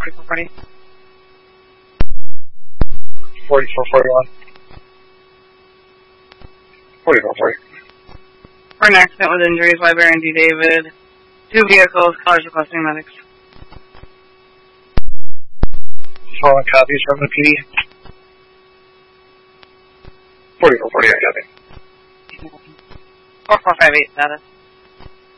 4440. 4441. 4440. For an accident with injuries, Librarian D. David. 2 vehicles, callers requesting medics. Following copies from the PD. 4440, I got it. 4458 status.